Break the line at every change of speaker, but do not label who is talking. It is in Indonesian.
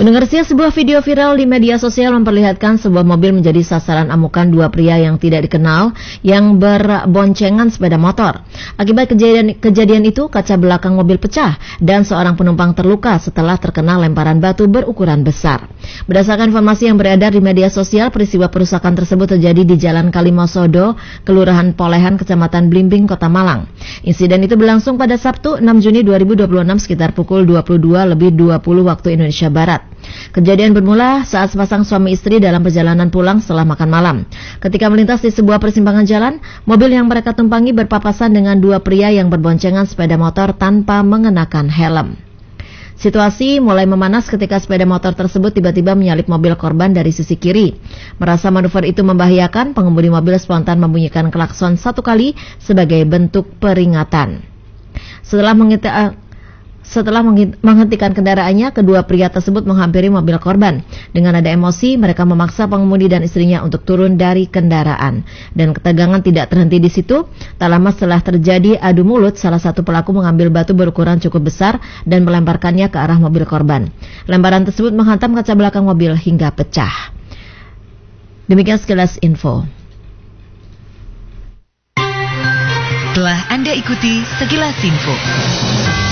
Pendengar setia, sebuah video viral di media sosial memperlihatkan sebuah mobil menjadi sasaran amukan dua pria yang tidak dikenal yang berboncengan sepeda motor. Akibat kejadian itu, kaca belakang mobil pecah dan seorang penumpang terluka setelah terkena lemparan batu berukuran besar. Berdasarkan informasi yang beredar di media sosial, peristiwa perusakan tersebut terjadi di Jalan Kalimosodo, Kelurahan Polehan, Kecamatan Blimbing, Kota Malang. Insiden itu berlangsung pada Sabtu 6 Juni 2026 sekitar pukul 22.20 waktu Indonesia Barat. Kejadian bermula saat sepasang suami istri dalam perjalanan pulang setelah makan malam. Ketika melintas di sebuah persimpangan jalan, mobil yang mereka tumpangi berpapasan dengan dua pria yang berboncengan sepeda motor tanpa mengenakan helm. Situasi mulai memanas ketika sepeda motor tersebut tiba-tiba menyalip mobil korban dari sisi kiri. Merasa manuver itu membahayakan, pengemudi mobil spontan membunyikan klakson satu kali sebagai bentuk peringatan. Setelah menghentikan kendaraannya, kedua pria tersebut menghampiri mobil korban. Dengan ada emosi, mereka memaksa pengemudi dan istrinya untuk turun dari kendaraan. Dan ketegangan tidak terhenti di situ. Tak lama setelah terjadi adu mulut, salah satu pelaku mengambil batu berukuran cukup besar dan melemparkannya ke arah mobil korban. Lemparan tersebut menghantam kaca belakang mobil hingga pecah. Demikian sekilas info.
Telah Anda ikuti sekilas info.